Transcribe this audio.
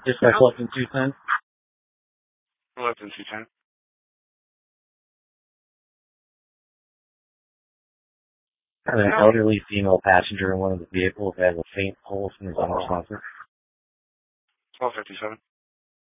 Dispatch Lexington 210. Lexington 210. Have an elderly female passenger in one of the vehicles that has a faint pulse and is unresponsive. 1257.